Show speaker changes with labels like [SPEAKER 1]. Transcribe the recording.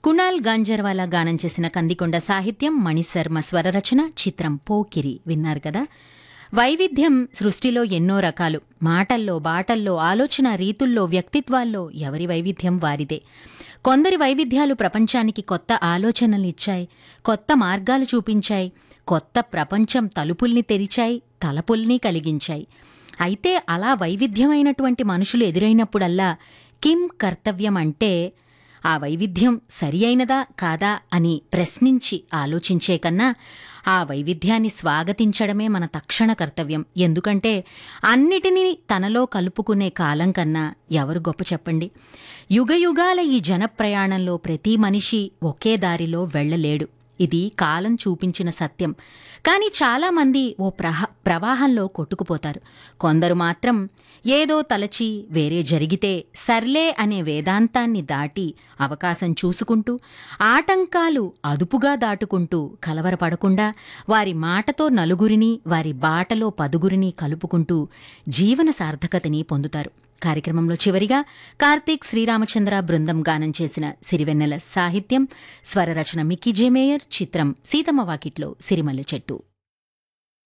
[SPEAKER 1] కుణాల్ గాంజర్వాలా గానం చేసిన కందికొండ సాహిత్యం, మణిశర్మ స్వరరచన, చిత్రం పోకిరి. విన్నారు కదా. వైవిధ్యం సృష్టిలో ఎన్నో రకాలు. మాటల్లో, బాటల్లో, ఆలోచన రీతుల్లో, వ్యక్తిత్వాల్లో ఎవరి వైవిధ్యం వారిదే. కొందరి వైవిధ్యాలు ప్రపంచానికి కొత్త ఆలోచనలిచ్చాయి, కొత్త మార్గాలు చూపించాయి, కొత్త ప్రపంచం తలుపుల్ని తెరిచాయి, తలపుల్ని కలిగించాయి. అయితే అలా వైవిధ్యమైనటువంటి మనుషులు ఎదురైనప్పుడల్లా కిం కర్తవ్యం అంటే ఆ వైవిధ్యం సరి అయినదా కాదా అని ప్రశ్నించి ఆలోచించే కన్నా ఆ వైవిధ్యాన్ని స్వాగతించడమే మన తక్షణ కర్తవ్యం. ఎందుకంటే అన్నిటినీ తనలో కలుపుకునే కాలం కన్నా ఎవరు గొప్ప చెప్పండి. యుగయుగాల ఈ జనప్రయాణంలో ప్రతి మనిషి ఒకే దారిలో వెళ్ళలేడు. ఇది కాలం చూపించిన సత్యం. కానీ చాలామంది ఓ ప్రవాహంలో కొట్టుకుపోతారు. కొందరు మాత్రం ఏదో తలచి వేరే జరిగితే సర్లే అనే వేదాంతాన్ని దాటి అవకాశం చూసుకుంటూ, ఆటంకాలు అదుపుగా దాటుకుంటూ, కలవరపడకుండా వారి మాటతో నలుగురిని, వారి బాటలో పదుగురిని కలుపుకుంటూ జీవన సార్థకతని పొందుతారు. కార్యక్రమంలో చివరిగా కార్తీక్ శ్రీరామచంద్ర బృందం గానం చేసిన సిరివెన్నెల సాహిత్యం, స్వరరచన మిక్కీ జే మేయర్, చిత్రం సీతమ్మ వాకిట్లో సిరిమల్లె చెట్టు.